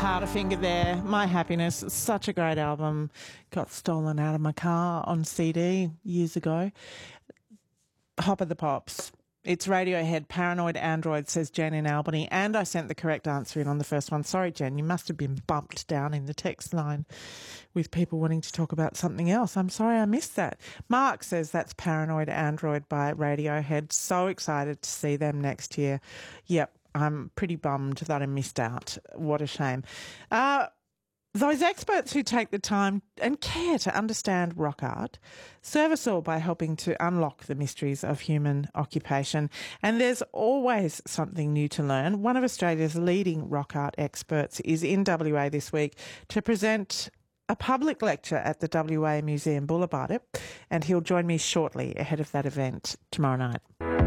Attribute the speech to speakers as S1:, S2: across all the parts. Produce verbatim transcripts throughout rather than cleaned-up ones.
S1: Powderfinger there. My Happiness. Such a great album. Got stolen out of my car on C D years ago. Hop of the Pops. It's Radiohead, Paranoid Android, says Jen in Albany. And I sent the correct answer in on the first one. Sorry, Jen, you must have been bumped down in the text line with people wanting to talk about something else. I'm sorry I missed that. Mark says that's Paranoid Android by Radiohead. So excited to see them next year. Yep, I'm pretty bummed that I missed out. What a shame. Uh, Those experts who take the time and care to understand rock art serve us all by helping to unlock the mysteries of human occupation. And there's always something new to learn. One of Australia's leading rock art experts is in W A this week to present a public lecture at the W A Museum Boulevard, and he'll join me shortly ahead of that event tomorrow night.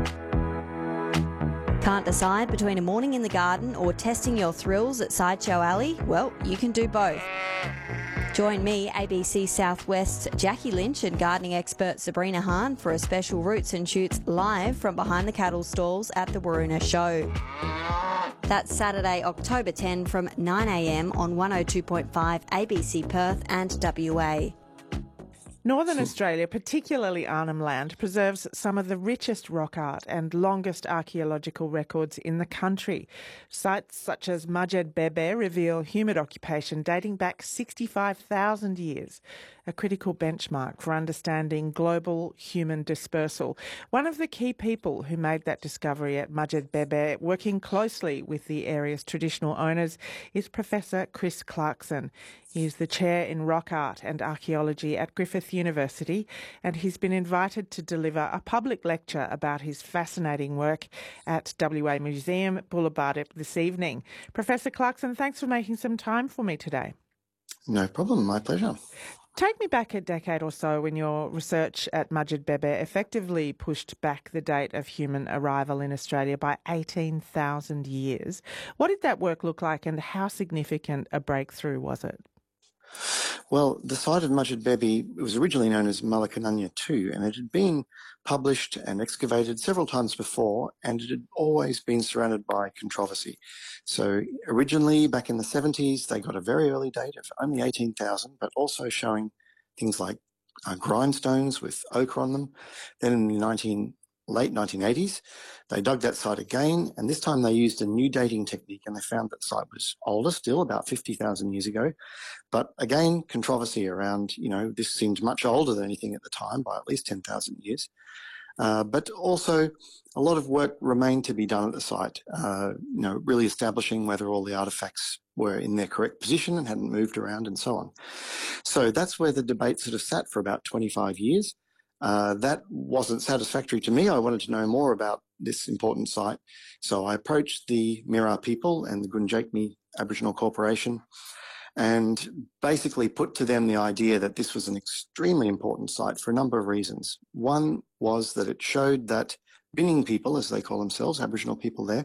S2: Can't decide between a morning in the garden or testing your thrills at Sideshow Alley? Well, you can do both. Join me, A B C Southwest's Jackie Lynch and gardening expert Sabrina Hahn for a special Roots and Shoots live from behind the cattle stalls at the Waroona Show. That's Saturday, October tenth from nine a m on one oh two point five A B C Perth and W A.
S1: Northern Australia, particularly Arnhem Land, preserves some of the richest rock art and longest archaeological records in the country. Sites such as Majed Bebe reveal humid occupation dating back sixty-five thousand years, a critical benchmark for understanding global human dispersal. One of the key people who made that discovery at Majed Bebe, working closely with the area's traditional owners, is Professor Chris Clarkson. He is the Chair in Rock Art and Archaeology at Griffith University, and he's been invited to deliver a public lecture about his fascinating work at W A Museum Boulevard this evening. Professor Clarkson, thanks for making some time for me today.
S3: No problem, my pleasure.
S1: Take me back a decade or so when your research at Majed Bebe effectively pushed back the date of human arrival in Australia by eighteen thousand years. What did that work look like, and how significant a breakthrough was it?
S3: Well, the site of Majed Bebe was originally known as Malacananya two, and it had been published and excavated several times before, and it had always been surrounded by controversy. So originally, back in the seventies, they got a very early date of only eighteen thousand, but also showing things like uh, grindstones with ochre on them. Then in the nineteen late nineteen eighties, they dug that site again, and this time they used a new dating technique, and they found that the site was older still, about fifty thousand years ago. But again, controversy around, you know, this seemed much older than anything at the time by at least ten thousand years. Uh, but also a lot of work remained to be done at the site, uh, you know, really establishing whether all the artefacts were in their correct position and hadn't moved around and so on. So that's where the debate sort of sat for about twenty-five years. Uh, that wasn't satisfactory to me. I wanted to know more about this important site. So I approached the Mirarr people and the Gundjeihmi Aboriginal Corporation and basically put to them the idea that this was an extremely important site for a number of reasons. One was that it showed that Binning people, as they call themselves, Aboriginal people there,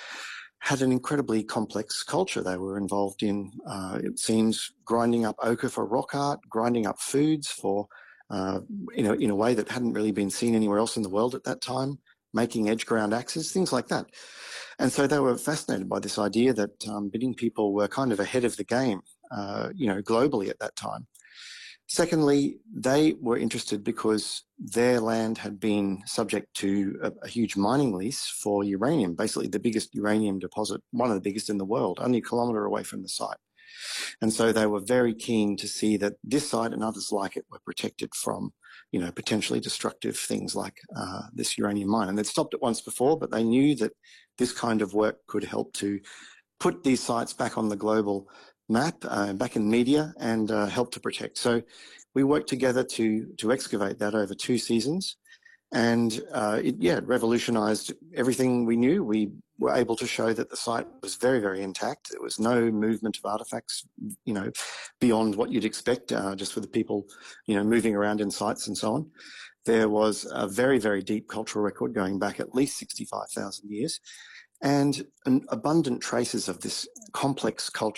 S3: had an incredibly complex culture. They were involved in, uh, it seems, grinding up ochre for rock art, grinding up foods for Uh, in, a, in a way that hadn't really been seen anywhere else in the world at that time, making edge-ground axes, things like that. And so they were fascinated by this idea that um, Binning people were kind of ahead of the game, uh, you know, globally at that time. Secondly, they were interested because their land had been subject to a, a huge mining lease for uranium, basically the biggest uranium deposit, one of the biggest in the world, only a kilometre away from the site. And so they were very keen to see that this site and others like it were protected from, you know, potentially destructive things like uh, this uranium mine. And they'd stopped it once before, but they knew that this kind of work could help to put these sites back on the global map, uh, back in media, and uh, help to protect. So we worked together to to excavate that over two seasons. And uh, it, yeah, it revolutionized everything we knew. We were able to show that the site was very, very intact. There was no movement of artifacts, you know, beyond what you'd expect, uh, just with the people, you know, moving around in sites and so on. There was a very, very deep cultural record going back at least sixty-five thousand years, and an abundant traces of this complex culture